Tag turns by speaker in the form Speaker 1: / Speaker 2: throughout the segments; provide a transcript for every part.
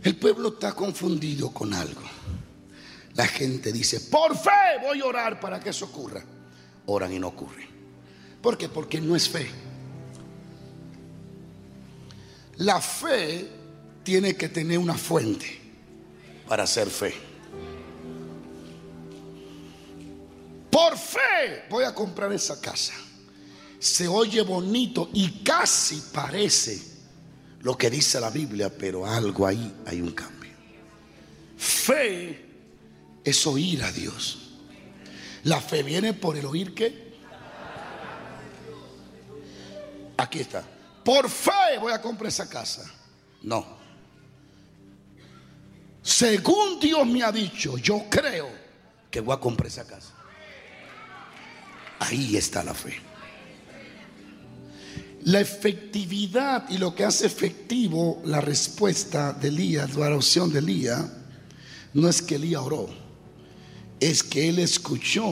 Speaker 1: El pueblo está confundido con algo. La gente dice: por fe voy a orar para que eso ocurra. Oran y no ocurre. ¿Por qué? Porque no es fe. La fe tiene que tener una fuente para ser fe. Por fe voy a comprar esa casa. Se oye bonito y casi parece lo que dice la Biblia, pero algo ahí hay un cambio. Fe es oír a Dios. La fe viene por el oír. ¿Qué? Aquí está. Por fe voy a comprar esa casa. No. Según Dios me ha dicho, yo creo que voy a comprar esa casa. Ahí está la fe. La efectividad y lo que hace efectivo la respuesta de Elías, la oración de Elías, no es que Elías oró, es que él escuchó,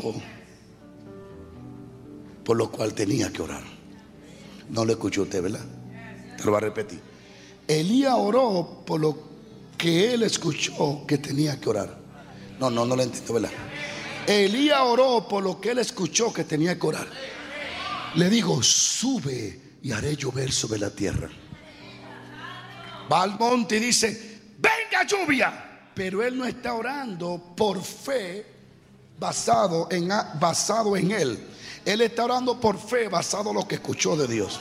Speaker 1: por lo cual tenía que orar. No lo escuchó usted, ¿verdad? Te lo voy a repetir. Elías oró por lo que él escuchó que tenía que orar. No lo entiendo, ¿verdad? Elías oró por lo que él escuchó que tenía que orar. Le digo: sube y haré llover sobre la tierra. Va al monte y dice: venga lluvia. Pero él no está orando por fe basado en él. Él está orando por fe basado en lo que escuchó de Dios.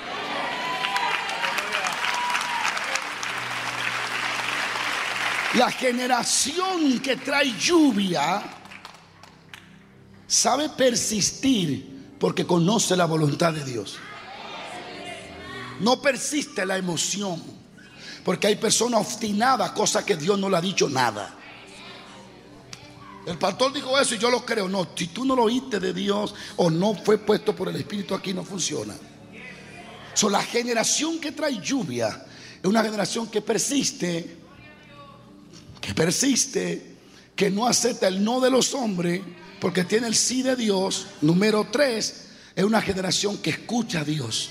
Speaker 1: La generación que trae lluvia sabe persistir porque conoce la voluntad de Dios. No persiste la emoción, porque hay personas obstinadas, cosa que Dios no le ha dicho nada. El pastor dijo eso y yo lo creo. No, si tú no lo oíste de Dios o no fue puesto por el Espíritu, aquí no funciona. La generación que trae lluvia es una generación que persiste, que no acepta el no de los hombres porque tiene el sí de Dios. Número 3, es una generación que escucha a Dios.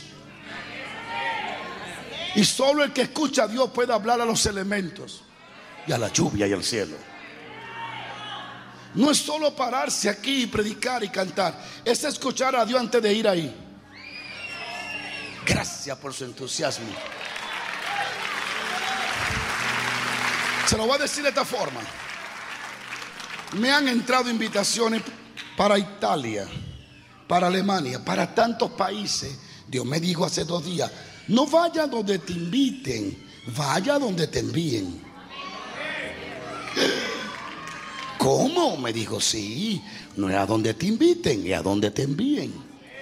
Speaker 1: Y solo el que escucha a Dios puede hablar a los elementos y a la lluvia y al cielo. No es solo pararse aquí y predicar y cantar, es escuchar a Dios antes de ir ahí. Gracias por su entusiasmo. Se lo voy a decir de esta forma. Me han entrado invitaciones para Italia, para Alemania, para tantos países. Dios me dijo hace 2 días: no vaya donde te inviten, vaya donde te envíen. ¿Cómo? Me dijo: sí, no es a donde te inviten, es a donde te envíen.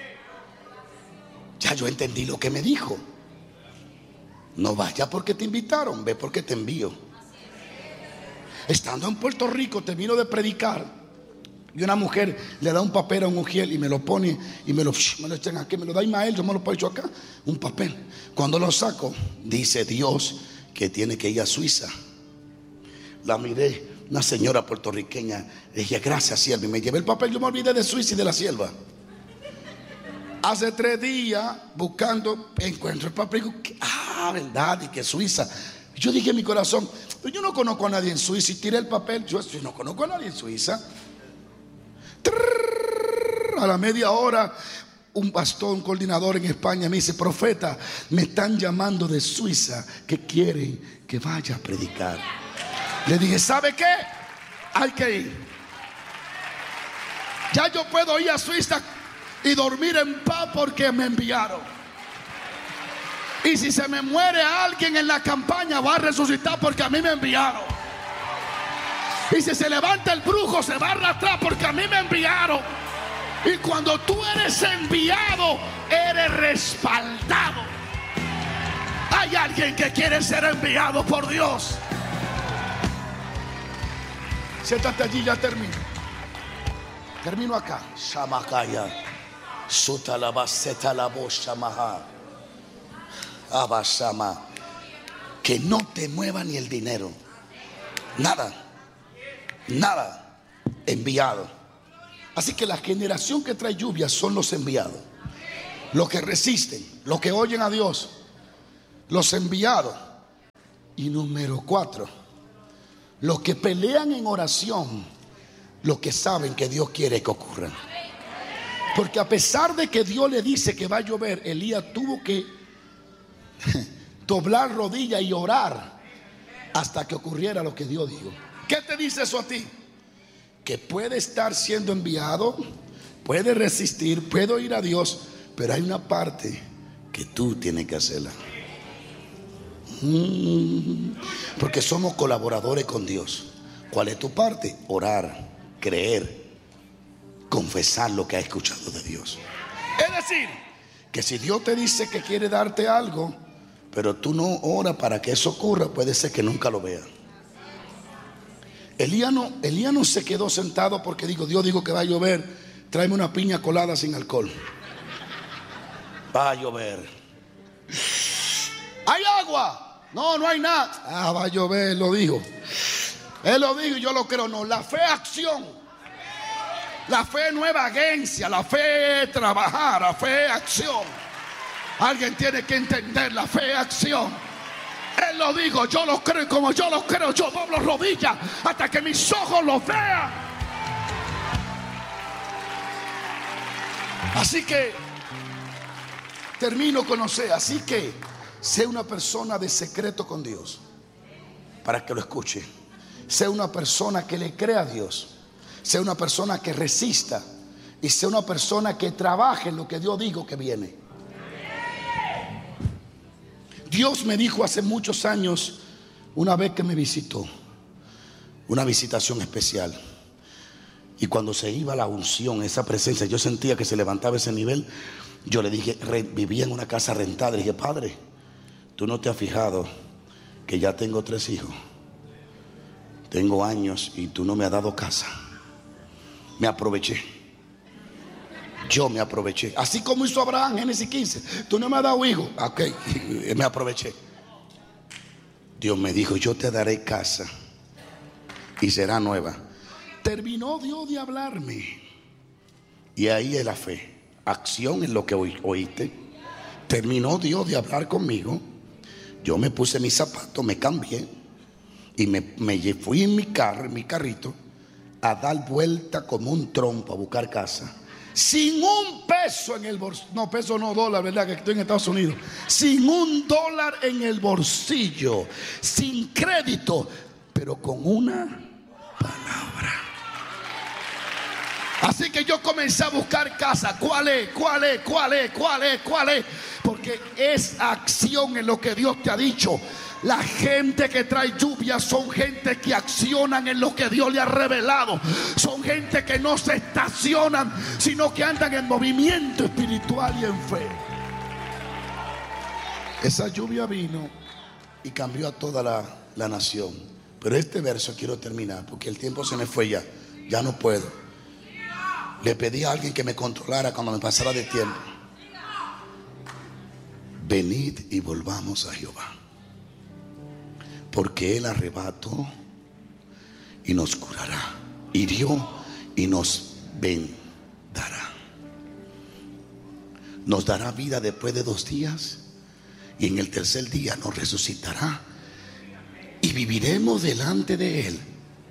Speaker 1: Ya yo entendí lo que me dijo. No vaya porque te invitaron, ve porque te envío. Estando en Puerto Rico, termino de predicar y una mujer le da un papel a un ujiel y me lo pone y me lo echan aquí, me lo da Ismael, yo me lo pongo acá, un papel. Cuando lo saco, dice Dios que tiene que ir a Suiza. La miré, una señora puertorriqueña, le dije: gracias, sierva, y me llevé el papel. Yo me olvidé de Suiza y de la sierva. Hace 3 días buscando, encuentro el papel y digo: verdad, y que Suiza. Yo dije en mi corazón: yo no conozco a nadie en Suiza. Y tiré el papel. Yo no conozco a nadie en Suiza. A la media hora, un pastor, un coordinador en España me dice: profeta, me están llamando de Suiza que quieren que vaya a predicar. Le dije: ¿sabe qué? Hay que ir. Ya yo puedo ir a Suiza y dormir en paz porque me enviaron. Y si se me muere alguien en la campaña, va a resucitar porque a mí me enviaron. Y si se levanta el brujo, se va a arrastrar porque a mí me enviaron. Y cuando tú eres enviado, eres respaldado. Hay alguien que quiere ser enviado por Dios. Siéntate allí, ya termino. Termino acá. Shamakaya. Sutalabasetalavosamaha. Abasama. Que no te mueva ni el dinero. Nada. Enviado. Así que la generación que trae lluvia son los enviados. Los que resisten, los que oyen a Dios. Los enviados. Y número 4, los que pelean en oración, los que saben que Dios quiere que ocurran. Porque a pesar de que Dios le dice que va a llover, Elías tuvo que doblar rodillas y orar hasta que ocurriera lo que Dios dijo. ¿Qué te dice eso a ti? Que puede estar siendo enviado, puede resistir, puede oír a Dios, pero hay una parte que tú tienes que hacerla. Porque somos colaboradores con Dios. ¿Cuál es tu parte? Orar, creer, confesar lo que has escuchado de Dios. Es decir, que si Dios te dice que quiere darte algo, pero tú no oras para que eso ocurra, puede ser que nunca lo veas. Elías no se quedó sentado porque dijo: Dios dijo que va a llover, tráeme una piña colada sin alcohol. Va a llover. ¿Hay agua? No, no hay nada. Ah, va a llover, él lo dijo. Él lo dijo y yo lo creo. No, la fe es acción. La fe no es vagencia, la fe es trabajar, la fe es acción. Alguien tiene que entender, la fe es acción. Él lo dijo, yo lo creo, y como yo lo creo, yo doblo rodillas hasta que mis ojos lo vean. Así que termino con Osea. Así que sé una persona de secreto con Dios, para que lo escuche. Sé una persona que le crea a Dios. Sé una persona que resista. Y sé una persona que trabaje en lo que Dios dijo que viene. Dios me dijo hace muchos años, una vez que me visitó, una visitación especial, y cuando se iba la unción, esa presencia, yo sentía que se levantaba ese nivel. Yo le dije, vivía en una casa rentada, le dije: Padre, tú no te has fijado que ya tengo 3 hijos, tengo años y tú no me has dado casa. Me aproveché. Yo me aproveché, así como hizo Abraham, Génesis 15. Tú no me has dado hijo, ok, me aproveché. Dios me dijo: yo te daré casa y será nueva. Terminó Dios de hablarme, y ahí es la fe, acción en lo que oíste. Terminó Dios de hablar conmigo. Yo me puse mis zapatos, me cambié y me fui en mi carro, en mi carrito, a dar vuelta como un trompo a buscar casa. Sin un peso en el bolsillo. No, peso no, dólar, ¿verdad? Que estoy en Estados Unidos. Sin un dólar en el bolsillo. Sin crédito. Pero con una palabra. Así que yo comencé a buscar casa. ¿Cuál es? ¿Cuál es? ¿Cuál es? ¿Cuál es? ¿Cuál es? Porque es acción en lo que Dios te ha dicho. La gente que trae lluvia son gente que accionan en lo que Dios le ha revelado. Son gente que no se estacionan, sino que andan en movimiento espiritual y en fe. Esa lluvia vino y cambió a toda la nación. Pero este verso quiero terminar porque el tiempo se me fue ya. Ya no puedo. Le pedí a alguien que me controlara cuando me pasara de tiempo. Venid y volvamos a Jehová, porque Él arrebató y nos curará, hirió y nos vendará. Nos dará vida después de 2 días, y en el tercer día nos resucitará, y viviremos delante de Él,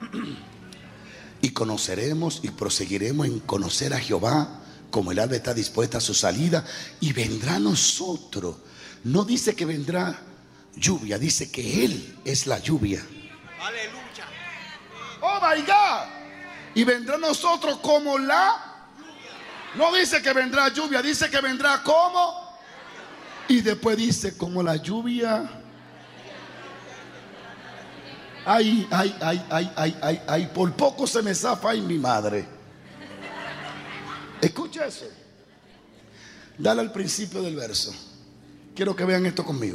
Speaker 1: y conoceremos y proseguiremos en conocer a Jehová, como el alba está dispuesta a su salida, y vendrá a nosotros. No dice que vendrá lluvia, dice que Él es la lluvia. Aleluya. Oh my God. Y vendrá a nosotros como la. No dice que vendrá lluvia, dice que vendrá como. Y después dice como la lluvia. Ay, ay, ay, ay, ay, ay, ay, por poco se me zafa ahí mi madre. Escucha eso. Dale al principio del verso. Quiero que vean esto conmigo.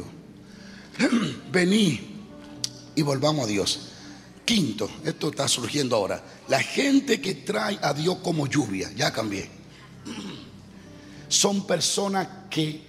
Speaker 1: Vení y volvamos a Dios. Quinto, esto está surgiendo ahora. La gente que trae a Dios como lluvia, ya cambié. Son personas que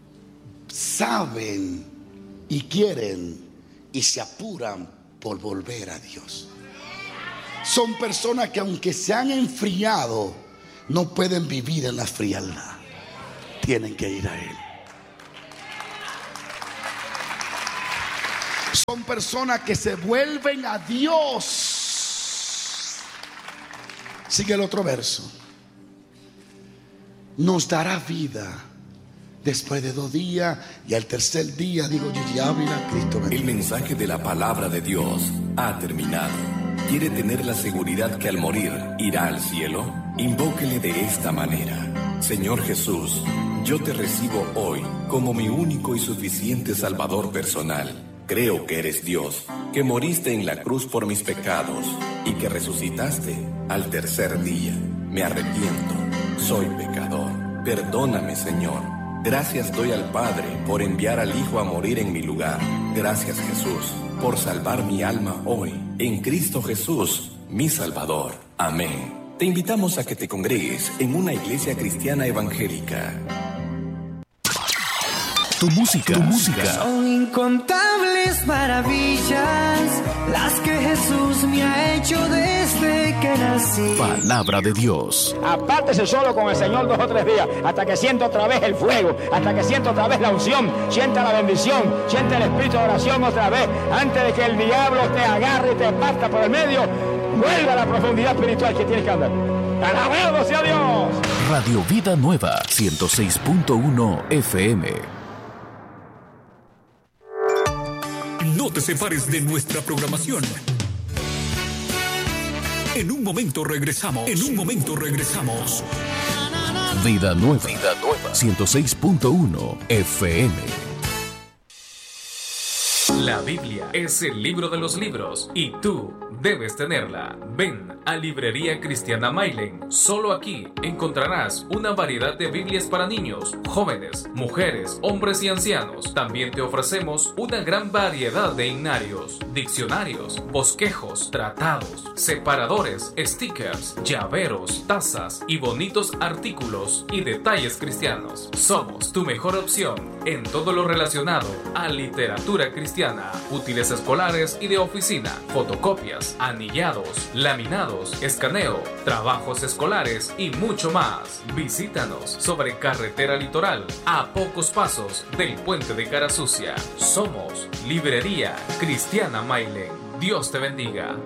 Speaker 1: saben y quieren y se apuran por volver a Dios. Son personas que aunque se han enfriado, no pueden vivir en la frialdad. Tienen que ir a Él. Son personas que se vuelven a Dios. Sigue el otro verso. Nos dará vida después de 2 días, y al tercer día, digo yo, ya mira, Cristo bendiga.
Speaker 2: El mensaje de la palabra de Dios ha terminado. ¿Quiere tener la seguridad que al morir irá al cielo? Invóquele de esta manera: Señor Jesús, yo te recibo hoy como mi único y suficiente Salvador personal. Creo que eres Dios, que moriste en la cruz por mis pecados y que resucitaste al tercer día. Me arrepiento, soy pecador. Perdóname, Señor. Gracias doy al Padre por enviar al Hijo a morir en mi lugar. Gracias, Jesús, por salvar mi alma hoy, en Cristo Jesús, mi Salvador. Amén. Te invitamos a que te congregues en una iglesia cristiana evangélica.
Speaker 3: Tu música.
Speaker 4: Son incontables maravillas las que Jesús me ha hecho desde que nací.
Speaker 3: Palabra de Dios.
Speaker 5: Apártese solo con el Señor 2 o 3 días, hasta que sienta otra vez el fuego, hasta que sienta otra vez la unción, sienta la bendición, sienta el espíritu de oración otra vez, antes de que el diablo te agarre y te parta por el medio. Vuelva a la profundidad espiritual que tienes que andar. ¡Alabado sea Dios!
Speaker 3: Radio Vida Nueva, 106.1 FM.
Speaker 6: No te separes de nuestra programación. En un momento regresamos.
Speaker 3: Vida Nueva, 106.1 FM.
Speaker 7: La Biblia es el libro de los libros y tú debes tenerla. Ven a Librería Cristiana Mailen. Solo aquí encontrarás una variedad de Biblias para niños, jóvenes, mujeres, hombres y ancianos. También te ofrecemos una gran variedad de himnarios, diccionarios, bosquejos, tratados, separadores, stickers, llaveros, tazas y bonitos artículos y detalles cristianos. Somos tu mejor opción en todo lo relacionado a literatura cristiana, útiles escolares y de oficina, fotocopias, anillados, laminados, escaneo, trabajos escolares y mucho más. Visítanos sobre Carretera Litoral, a pocos pasos del puente de Carasucia. Somos Librería Cristiana Mailen. Dios te bendiga.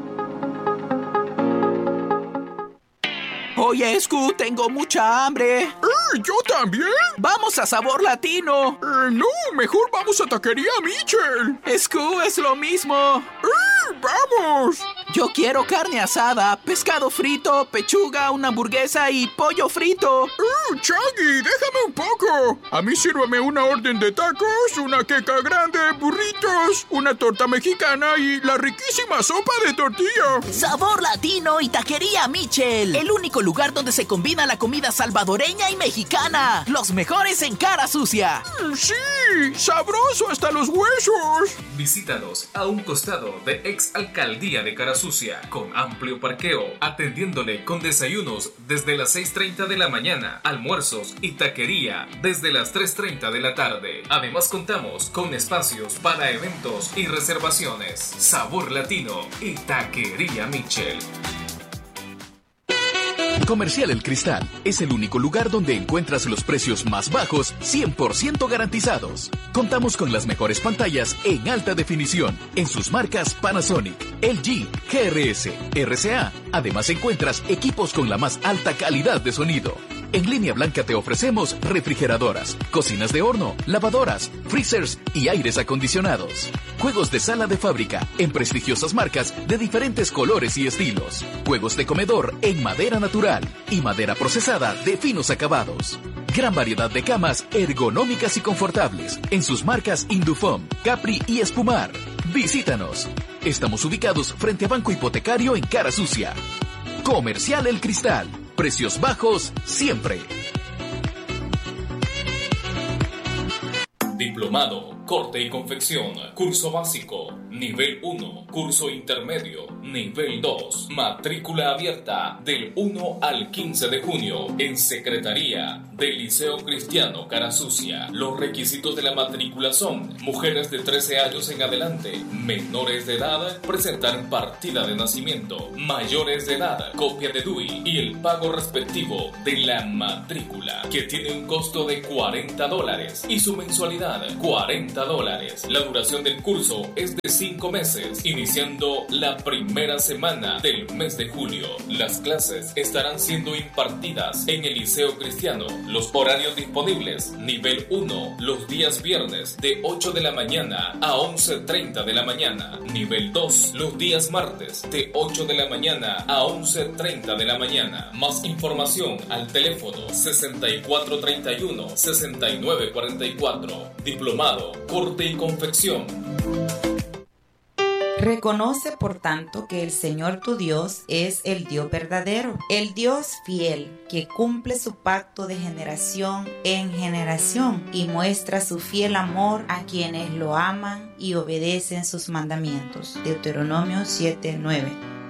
Speaker 8: Oye, Escu, tengo mucha hambre.
Speaker 6: ¿Yo también?
Speaker 8: ¡Vamos a Sabor Latino!
Speaker 6: No, mejor vamos a Taquería Michel.
Speaker 8: Escu, es lo mismo.
Speaker 6: ¡Vamos!
Speaker 8: Yo quiero carne asada, pescado frito, pechuga, una hamburguesa y pollo frito.
Speaker 6: Chagui, déjame un poco. A mí sírvame una orden de tacos, una queca grande, burritos, una torta mexicana y la riquísima sopa de tortilla.
Speaker 9: Sabor Latino y Taquería Michel. El único lugar donde se combina la comida salvadoreña y mexicana. Los mejores en Carasucia.
Speaker 6: ¡Sí! ¡Sabroso hasta los huesos!
Speaker 7: Visítanos a un costado de ex alcaldía de Carasucia, con amplio parqueo, atendiéndole con desayunos desde las 6:30 de la mañana, almuerzos y taquería desde las 3:30 de la tarde. Además contamos con espacios para eventos y reservaciones. Sabor Latino y Taquería Michel.
Speaker 3: Comercial El Cristal es el único lugar donde encuentras los precios más bajos, 100% garantizados. Contamos con las mejores pantallas en alta definición en sus marcas Panasonic, LG, GRS, RCA. Además encuentras equipos con la más alta calidad de sonido. En Línea Blanca te ofrecemos refrigeradoras, cocinas de horno, lavadoras, freezers y aires acondicionados. Juegos de sala de fábrica en prestigiosas marcas de diferentes colores y estilos. Juegos de comedor en madera natural y madera procesada de finos acabados. Gran variedad de camas ergonómicas y confortables en sus marcas Indufom, Capri y Espumar. Visítanos. Estamos ubicados frente a Banco Hipotecario en Carasucia. Comercial El Cristal. Precios bajos siempre.
Speaker 7: Diplomado, corte y confección, curso básico, nivel 1, curso intermedio, nivel 2, matrícula abierta del 1 al 15 de junio en Secretaría del Liceo Cristiano Carasucia. Los requisitos de la matrícula son: mujeres de 13 años en adelante, menores de edad, presentar partida de nacimiento, mayores de edad, copia de DUI y el pago respectivo de la matrícula, que tiene un costo de $40 y su mensualidad $40. $50. La duración del curso es de 5 meses, iniciando la primera semana del mes de julio. Las clases estarán siendo impartidas en el Liceo Cristiano. Los horarios disponibles: nivel 1, los días viernes de 8 de la mañana a 11:30 de la mañana. Nivel 2, los días martes de 8 de la mañana a 11:30 de la mañana. Más información al teléfono 6431-6944. Diplomado, corte y confección.
Speaker 10: Reconoce, por tanto, que el Señor tu Dios es el Dios verdadero, el Dios fiel, que cumple su pacto de generación en generación y muestra su fiel amor a quienes lo aman y obedecen sus mandamientos. Deuteronomio 7:9.